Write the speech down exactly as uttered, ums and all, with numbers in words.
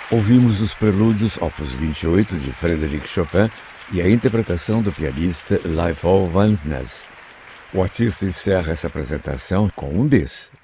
Ouvimos os prelúdios Opus vinte e oito de Frédéric Chopin e a interpretação do pianista Leifo Vanznes. O artista encerra essa apresentação com um desses,